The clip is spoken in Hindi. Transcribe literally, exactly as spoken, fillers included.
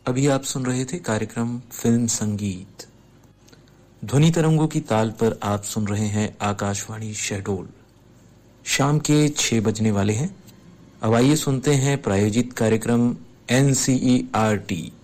अभी आप सुन रहे थे कार्यक्रम फिल्म संगीत। ध्वनि तरंगों की ताल पर आप सुन रहे हैं आकाशवाणी शहडोल। शाम के छह बजने वाले हैं। अब आइए सुनते हैं प्रायोजित कार्यक्रम N C E R T